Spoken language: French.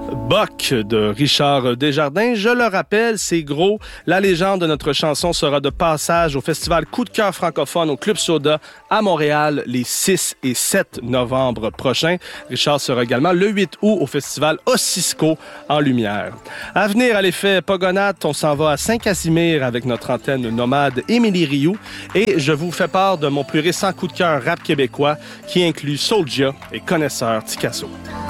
Boc de Richard Desjardins. Je le rappelle, c'est gros. La légende de notre chanson sera de passage au festival Coup de cœur francophone au Club Soda à Montréal les 6 et 7 novembre prochains. Richard sera également le 8 août au festival Ossisco en Lumière. À venir à l'effet Pogonate, on s'en va à Saint-Casimir avec notre antenne nomade Émilie Rioux et je vous fais part de mon plus récent coup de cœur rap québécois qui inclut Soulja et Connaisseur Ticasso.